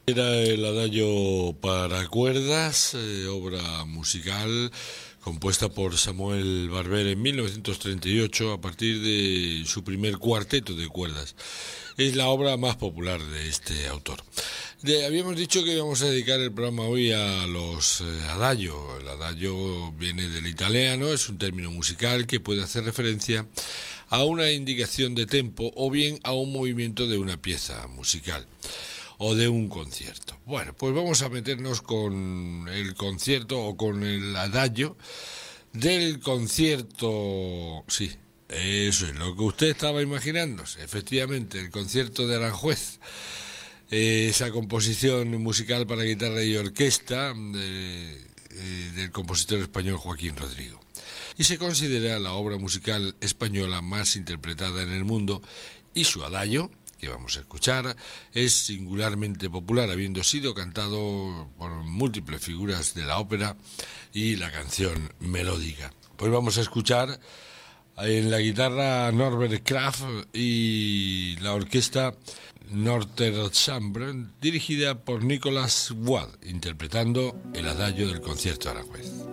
Era el Adagio para cuerdas, obra musical compuesta por Samuel Barber en 1938 a partir de su primer cuarteto de cuerdas. Es la obra más popular de este autor. Habíamos dicho que íbamos a dedicar el programa hoy a los adagio. El adagio viene del italiano, es un término musical que puede hacer referencia a una indicación de tempo o bien a un movimiento de una pieza musical o de un concierto. Bueno, pues vamos a meternos con el concierto o con el adagio del concierto, sí, eso es lo que usted estaba imaginándose, efectivamente, el concierto de Aranjuez, esa composición musical para guitarra y orquesta del compositor español Joaquín Rodrigo. Y se considera la obra musical española más interpretada en el mundo, y su adagio, que vamos a escuchar, es singularmente popular, habiendo sido cantado por múltiples figuras de la ópera y la canción melódica. Pues vamos a escuchar en la guitarra Norbert Kraft y la orquesta Nordersambre, dirigida por Nicolas Wade, interpretando el adagio del concierto de Aranjuez.